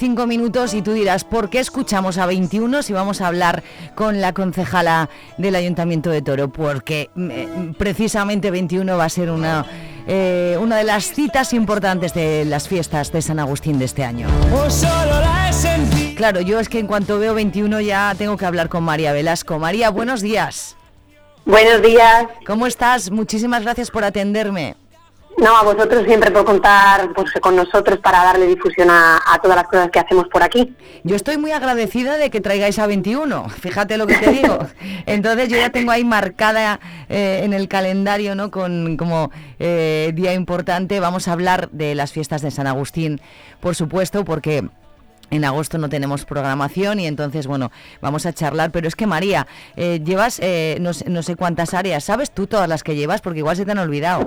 5 minutos y tú dirás, ¿por qué escuchamos a 21 si vamos a hablar con la concejala del Ayuntamiento de Toro? Porque precisamente 21 va a ser una de las citas importantes de las fiestas de San Agustín de este año. Claro, yo es que en cuanto veo 21 ya tengo que hablar con María Velasco. María, buenos días. Buenos días. ¿Cómo estás? Muchísimas gracias por atenderme. No, a vosotros siempre por contar con nosotros para darle difusión a todas las cosas que hacemos por aquí. Yo estoy muy agradecida de que traigáis a 21, fíjate lo que te digo. Entonces yo ya tengo ahí marcada en el calendario, ¿no? Como día importante. Vamos a hablar de las fiestas de San Agustín, por supuesto, porque en agosto no tenemos programación y entonces, bueno, vamos a charlar. Pero es que, María, llevas no sé cuántas áreas. ¿Sabes tú todas las que llevas? Porque igual se te han olvidado.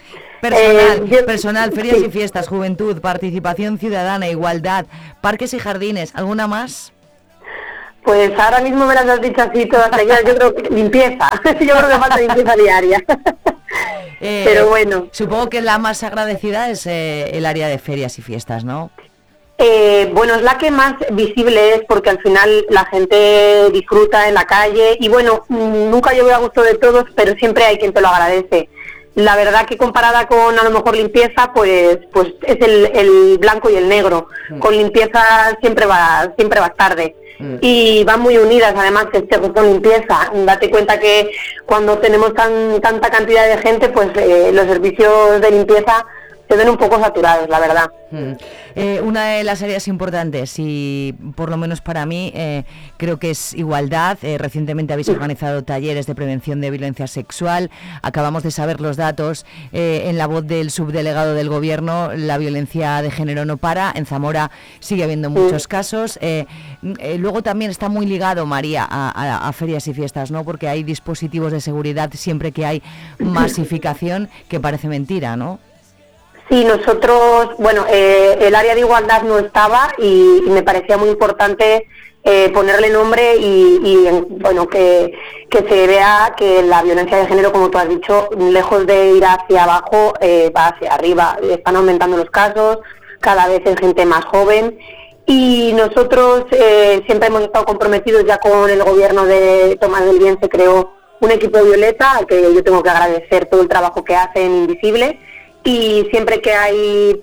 Personal, ferias y fiestas, juventud, participación ciudadana, igualdad, parques y jardines. ¿Alguna más? Pues ahora mismo me las has dicho así todas seguidas. Yo creo que limpieza. Yo creo que falta limpieza diaria. Pero bueno. Supongo que la más agradecida es el área de ferias y fiestas, ¿no? Bueno, es la que más visible es porque al final la gente disfruta en la calle y bueno, nunca yo voy a gusto de todos, pero siempre hay quien te lo agradece. La verdad que comparada con a lo mejor limpieza, pues es el blanco y el negro. Con limpieza siempre vas tarde. Y van muy unidas, además, que con limpieza. Date cuenta que cuando tenemos tanta cantidad de gente, pues los servicios de limpieza se ven un poco saturados, la verdad. Una de las áreas importantes y por lo menos para mí creo que es igualdad. Recientemente habéis organizado talleres de prevención de violencia sexual. Acabamos de saber los datos en la voz del subdelegado del gobierno. La violencia de género no para. En Zamora sigue habiendo muchos casos. Luego también está muy ligado, María, a ferias y fiestas, ¿no? Porque hay dispositivos de seguridad siempre que hay masificación, que parece mentira, ¿no? Sí, nosotros, bueno, el área de igualdad no estaba y me parecía muy importante ponerle nombre y bueno, que se vea que la violencia de género, como tú has dicho, lejos de ir hacia abajo, va hacia arriba. Están aumentando los casos, cada vez hay gente más joven y nosotros siempre hemos estado comprometidos ya con el gobierno de Tomás del Bien. Se creó un equipo violeta al que yo tengo que agradecer todo el trabajo que hacen, invisible. Y siempre que hay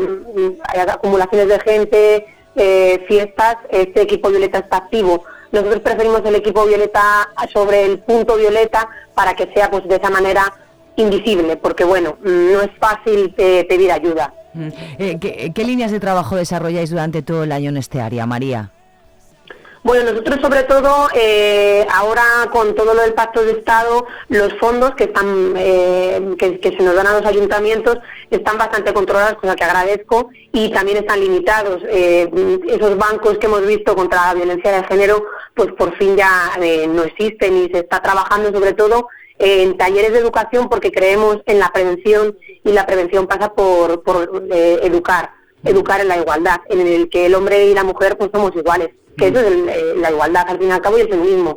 hay acumulaciones de gente, fiestas, este equipo violeta está activo. Nosotros preferimos el equipo violeta sobre el punto violeta para que sea pues de esa manera invisible, porque bueno, no es fácil pedir ayuda. ¿Qué líneas de trabajo desarrolláis durante todo el año en este área, María? Bueno, nosotros sobre todo ahora con todo lo del Pacto de Estado, los fondos que están que se nos dan a los ayuntamientos están bastante controlados, cosa que agradezco, y también están limitados. Esos bancos que hemos visto contra la violencia de género, pues por fin ya no existen y se está trabajando sobre todo en talleres de educación porque creemos en la prevención y la prevención pasa por educar en la igualdad, en el que el hombre y la mujer pues somos iguales. Que eso es la igualdad al fin y al cabo y el feminismo.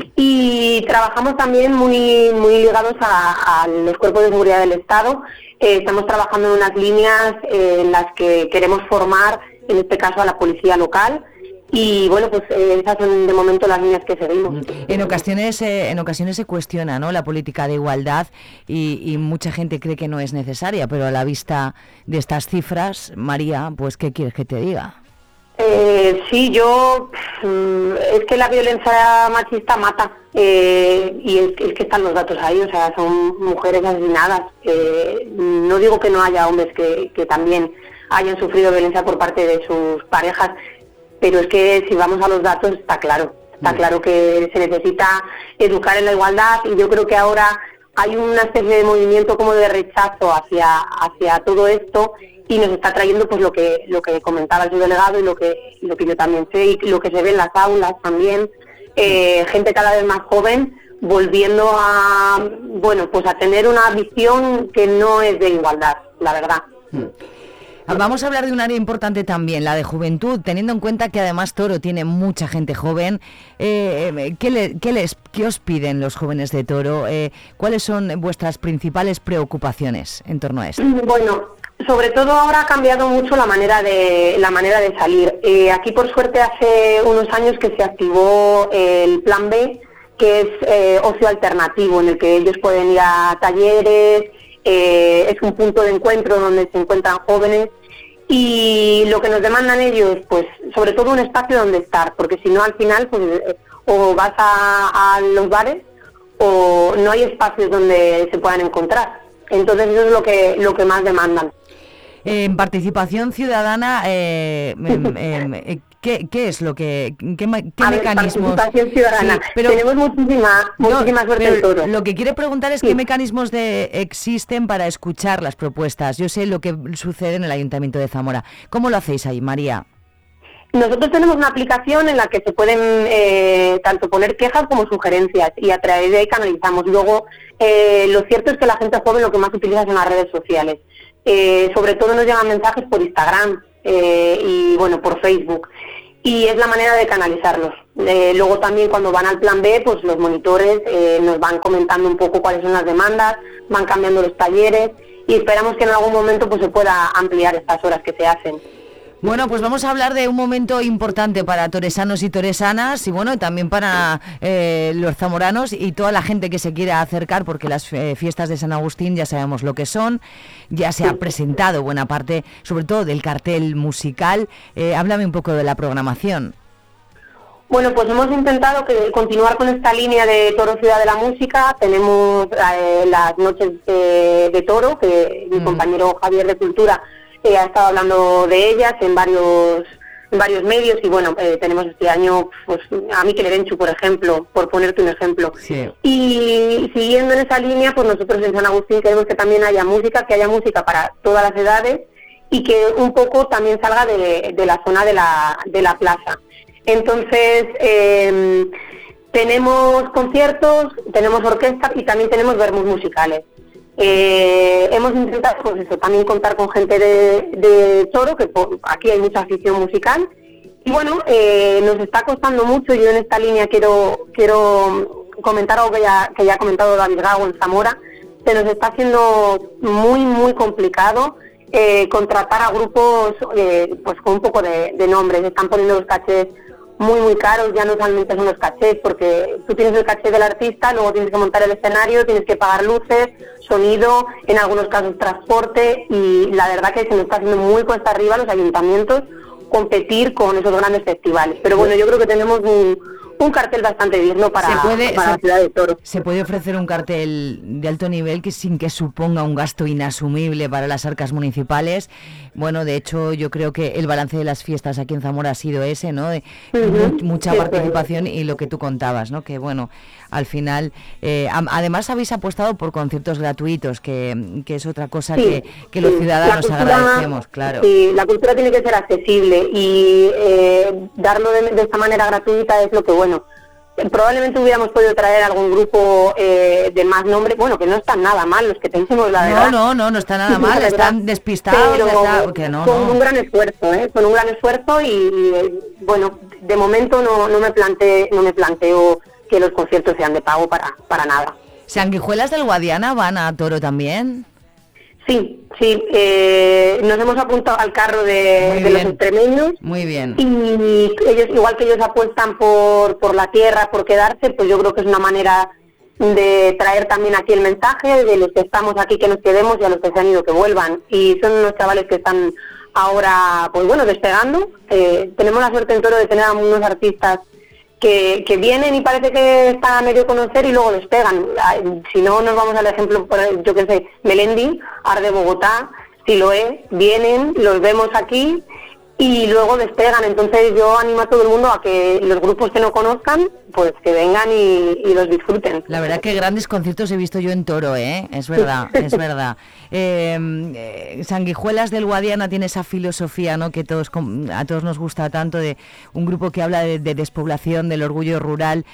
Y trabajamos también muy ligados a los cuerpos de seguridad del Estado. Estamos trabajando en unas líneas en las que queremos formar, en este caso a la policía local. Y bueno, pues esas son de momento las líneas que seguimos. En ocasiones se cuestiona, ¿no?, la política de igualdad y mucha gente cree que no es necesaria, pero a la vista de estas cifras, María, pues ¿qué quieres que te diga? Sí, es que la violencia machista mata y es que están los datos ahí, o sea, son mujeres asesinadas. No digo que no haya hombres que también hayan sufrido violencia por parte de sus parejas, pero es que si vamos a los datos está claro que se necesita educar en la igualdad y yo creo que ahora hay una especie de movimiento como de rechazo hacia todo esto. Y nos está trayendo pues lo que comentaba el subdelegado y lo que yo también sé y lo que se ve en las aulas también, gente cada vez más joven volviendo a tener una visión que no es de igualdad, la verdad. Vamos a hablar de un área importante también, la de juventud, teniendo en cuenta que además Toro tiene mucha gente joven. ¿Qué os piden los jóvenes de Toro? ¿Cuáles son vuestras principales preocupaciones en torno a esto? Bueno, sobre todo ahora ha cambiado mucho la manera de salir. aquí por suerte hace unos años que se activó el Plan B, que es ocio alternativo, en el que ellos pueden ir a talleres, es un punto de encuentro donde se encuentran jóvenes, y lo que nos demandan ellos, pues sobre todo un espacio donde estar, porque si no al final pues o vas a los bares o no hay espacios donde se puedan encontrar. Entonces eso es lo que más demandan. En participación ciudadana, ¿qué es lo que, qué mecanismos? Participación ciudadana. Sí, pero tenemos muchísima suerte en todo. Lo que quiero preguntar es qué mecanismos existen para escuchar las propuestas. Yo sé lo que sucede en el Ayuntamiento de Zamora. ¿Cómo lo hacéis ahí, María? Nosotros tenemos una aplicación en la que se pueden tanto poner quejas como sugerencias, y a través de ahí canalizamos. Luego, lo cierto es que la gente joven lo que más utiliza son las redes sociales. Sobre todo nos llegan mensajes por Instagram y bueno, por Facebook, y es la manera de canalizarlos. Luego también cuando van al Plan B, pues los monitores nos van comentando un poco cuáles son las demandas, van cambiando los talleres, y esperamos que en algún momento pues se pueda ampliar estas horas que se hacen. Bueno, pues vamos a hablar de un momento importante para toresanos y toresanas, y bueno, también para los zamoranos y toda la gente que se quiera acercar, porque las fiestas de San Agustín ya sabemos lo que son, ya se ha presentado buena parte, sobre todo del cartel musical. Háblame un poco de la programación. Bueno, pues hemos intentado continuar con esta línea de Toro Ciudad de la Música. Tenemos las noches de toro, que mi compañero Javier de Cultura ha estado hablando de ellas en varios medios, y bueno, tenemos este año pues a Mikel Erenchu, por ejemplo, por ponerte un ejemplo. Sí. Y siguiendo en esa línea, pues nosotros en San Agustín queremos que también haya música, para todas las edades, y que un poco también salga de la zona de la plaza. Entonces, tenemos conciertos, tenemos orquestas y también tenemos vermús musicales. Hemos intentado pues eso, también contar con gente de toro, que aquí hay mucha afición musical, y bueno, nos está costando mucho. Yo en esta línea quiero comentar algo que ya ha comentado David Gago en Zamora. Se nos está haciendo muy complicado contratar a grupos pues con un poco de nombre. Se están poniendo los cachés muy caros. Ya no solamente son los cachés, porque tú tienes el caché del artista, luego tienes que montar el escenario, tienes que pagar luces, sonido, en algunos casos transporte, y la verdad que se nos está haciendo muy cuesta arriba a los ayuntamientos competir con esos grandes festivales. Pero bueno, yo creo que tenemos un cartel bastante digno para la ciudad de Toro. Se puede ofrecer un cartel de alto nivel sin que suponga un gasto inasumible para las arcas municipales. Bueno, de hecho, yo creo que el balance de las fiestas aquí en Zamora ha sido ese, ¿no? De mucha participación, y lo que tú contabas, ¿no? Que bueno, al final, además habéis apostado por conciertos gratuitos, que es otra cosa que los ciudadanos agradecemos, claro. Sí, la cultura tiene que ser accesible, y darlo de esta manera gratuita es lo que, bueno, probablemente hubiéramos podido traer algún grupo de más nombre, bueno, que no están nada mal, los que pensemos la verdad. No está nada mal, están despistados. Pero con un gran esfuerzo, y bueno, de momento no me planteo que los conciertos sean de pago para nada. ¿Sanguijuelas del Guadiana van a Toro también? Sí, nos hemos apuntado al carro de los extremeños. Muy bien. Y ellos, igual que ellos apuestan por la tierra, por quedarse, pues yo creo que es una manera de traer también aquí el mensaje de los que estamos aquí, que nos quedemos, y a los que se han ido, que vuelvan. Y son unos chavales que están ahora, pues bueno, despegando. Tenemos la suerte en Toro de tener a unos artistas que vienen y parece que está a medio conocer y luego despegan. Si no, nos vamos al ejemplo, yo qué sé, Melendi, Ar de Bogotá, Siloé, vienen, los vemos aquí y luego despegan. Entonces yo animo a todo el mundo a que los grupos que no conozcan, pues que vengan y los disfruten. La verdad que grandes conciertos he visto yo en Toro, es verdad, es verdad. Sanguijuelas del Guadiana tiene esa filosofía, ¿no?, que a todos nos gusta tanto, de un grupo que habla de despoblación, del orgullo rural.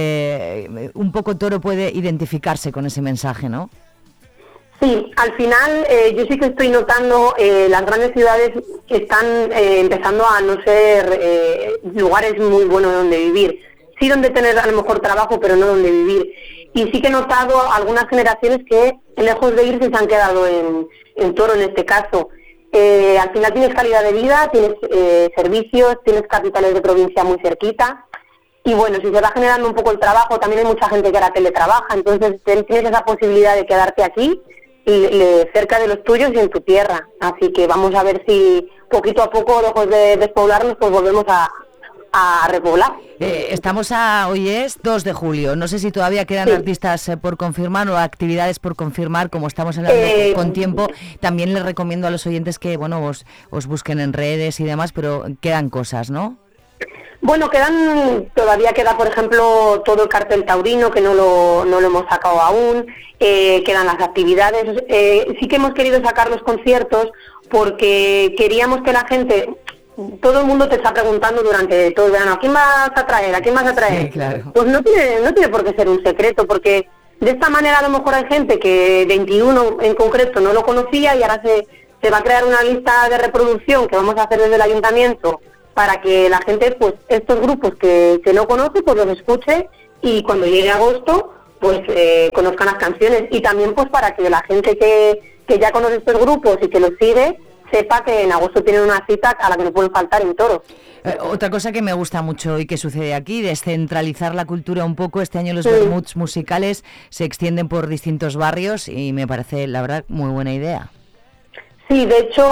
Un poco Toro puede identificarse con ese mensaje, ¿no? Sí, al final yo sí que estoy notando las grandes ciudades están empezando a no ser lugares muy buenos donde vivir. Sí, donde tener a lo mejor trabajo, pero no donde vivir. Y sí que he notado algunas generaciones que, lejos de irse, se han quedado en Toro, en este caso. al final tienes calidad de vida, tienes servicios, tienes capitales de provincia muy cerquita. Y bueno, si se va generando un poco el trabajo, también hay mucha gente que ahora teletrabaja, entonces tienes esa posibilidad de quedarte aquí cerca de los tuyos y en tu tierra. Así que vamos a ver si poquito a poco, lejos de despoblarnos, pues volvemos a repoblar. Hoy es 2 de julio, no sé si todavía quedan artistas por confirmar o actividades por confirmar, como estamos hablando con tiempo. También les recomiendo a los oyentes que, bueno, os busquen en redes y demás, pero quedan cosas, ¿no? Bueno, todavía queda, por ejemplo, todo el cartel taurino, que no lo hemos sacado aún, quedan las actividades. Sí que hemos querido sacar los conciertos porque queríamos que la gente, todo el mundo te está preguntando durante todo el verano, ¿a quién vas a traer? ¿A quién vas a traer? Sí, claro. Pues no tiene por qué ser un secreto, porque de esta manera a lo mejor hay gente que 21 en concreto no lo conocía y ahora se va a crear una lista de reproducción que vamos a hacer desde el ayuntamiento, para que la gente, pues estos grupos que no conoce, pues los escuche y cuando llegue agosto, pues conozcan las canciones. Y también pues para que la gente que ya conoce estos grupos y que los sigue, sepa que en agosto tienen una cita a la que no pueden faltar en Toro. Otra cosa que me gusta mucho y que sucede aquí, descentralizar la cultura un poco. Este año los vermuts musicales se extienden por distintos barrios y me parece, la verdad, muy buena idea. Sí, de hecho,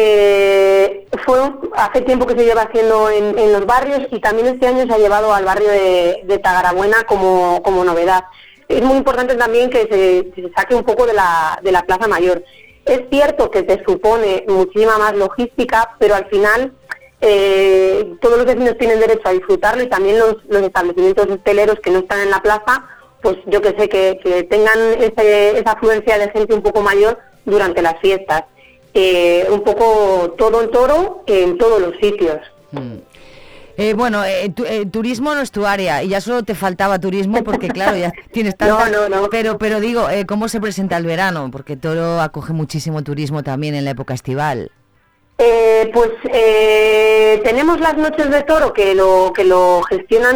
hace tiempo que se lleva haciendo en los barrios y también este año se ha llevado al barrio de Tagarabuena como novedad. Es muy importante también que se saque un poco de la Plaza Mayor. Es cierto que te supone muchísima más logística, pero al final todos los vecinos tienen derecho a disfrutarlo y también los establecimientos hosteleros que no están en la plaza, pues yo que sé, que tengan esa afluencia de gente un poco mayor durante las fiestas. Un poco todo en Toro, en todos los sitios. Turismo no es tu área y ya solo te faltaba turismo porque claro, ya tienes tanta... No. Pero digo, ¿cómo se presenta el verano? Porque Toro acoge muchísimo turismo también en la época estival. Tenemos las noches de Toro que lo gestionan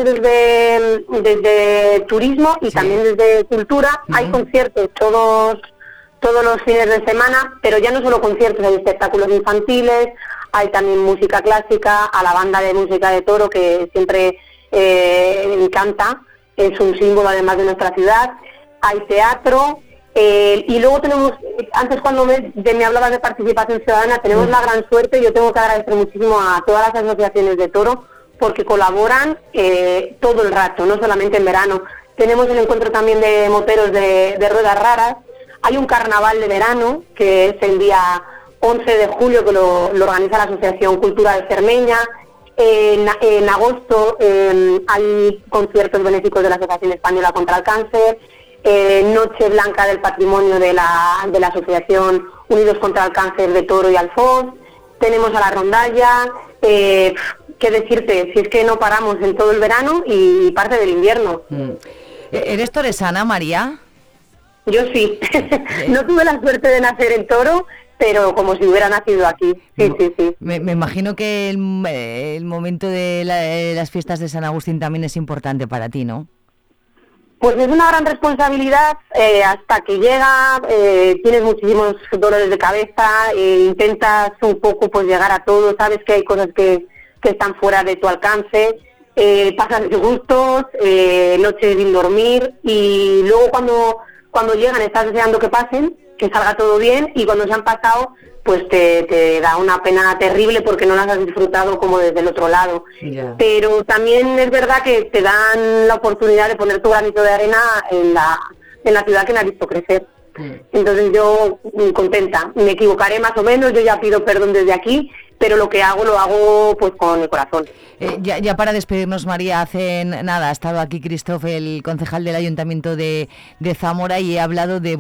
desde turismo y también desde cultura. Hay conciertos todos los fines de semana, pero ya no solo conciertos, hay espectáculos infantiles, hay también música clásica, a la banda de música de Toro que siempre encanta, es un símbolo además de nuestra ciudad, hay teatro, y luego tenemos, antes cuando me hablabas de participación ciudadana, tenemos la gran suerte, yo tengo que agradecer muchísimo a todas las asociaciones de Toro, porque colaboran todo el rato, no solamente en verano. Tenemos el encuentro también de moteros de ruedas raras. Hay un carnaval de verano, que es el día 11 de julio, que lo organiza la Asociación Cultural Cermeña. En agosto hay conciertos benéficos de la Asociación Española contra el Cáncer, Noche Blanca del Patrimonio de la Asociación Unidos contra el Cáncer de Toro y Alfoz. Tenemos a la rondalla. ¿Qué decirte? Si es que no paramos en todo el verano y parte del invierno. ¿Eres toresana, María? Yo sí. No tuve la suerte de nacer en Toro, pero como si hubiera nacido aquí. Sí. Me imagino que el momento de las fiestas de San Agustín también es importante para ti, ¿no? Pues es una gran responsabilidad, hasta que llega, tienes muchísimos dolores de cabeza, intentas un poco pues llegar a todo, sabes que hay cosas que están fuera de tu alcance, pasas disgustos, noches sin dormir, y luego cuando llegan estás deseando que pasen, que salga todo bien, y cuando se han pasado pues te da una pena terrible porque no las has disfrutado como desde el otro lado. Yeah. Pero también es verdad que te dan la oportunidad de poner tu granito de arena en la ciudad que me ha visto crecer. Entonces yo contenta, me equivocaré más o menos, yo ya pido perdón desde aquí, pero lo que hago lo hago pues con el corazón. Ya para despedirnos, María, hace nada ha estado aquí Christoph, el concejal del Ayuntamiento de Zamora, y he hablado de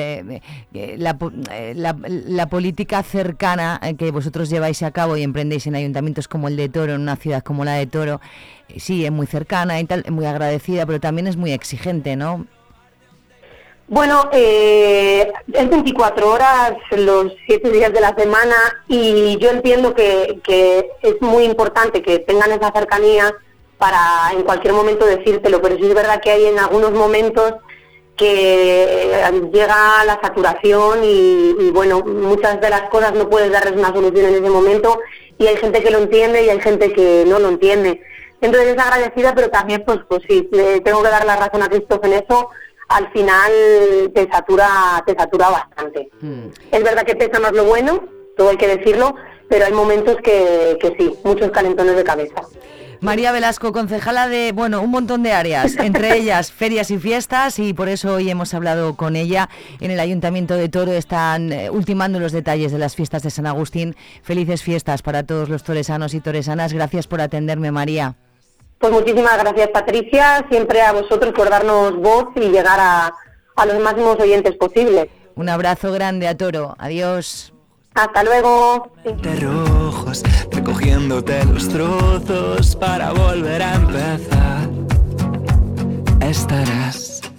la política cercana que vosotros lleváis a cabo y emprendéis en ayuntamientos como el de Toro, en una ciudad como la de Toro. Sí, es muy cercana y tal, muy agradecida, pero también es muy exigente, ¿no? Bueno, es 24 horas, los 7 días de la semana, y yo entiendo que es muy importante que tengan esa cercanía para en cualquier momento decírtelo, pero sí es verdad que hay en algunos momentos que llega la saturación y bueno, muchas de las cosas no puedes darles una solución en ese momento y hay gente que lo entiende y hay gente que no lo entiende. Entonces es agradecida, pero también pues sí, le tengo que dar la razón a Christoph en eso. Al final te satura bastante. Es verdad que pesa más lo bueno, todo hay que decirlo, pero hay momentos que sí, muchos calentones de cabeza. María Velasco, concejala de, un montón de áreas, entre ellas ferias y fiestas, y por eso hoy hemos hablado con ella. En el Ayuntamiento de Toro están ultimando los detalles de las fiestas de San Agustín. Felices fiestas para todos los toresanos y toresanas. Gracias por atenderme, María. Pues muchísimas gracias, Patricia, siempre a vosotros por darnos voz y llegar a los máximos oyentes posibles. Un abrazo grande a Toro. Adiós. Hasta luego. De rojos, recogiéndote los trozos para volver a empezar. Estarás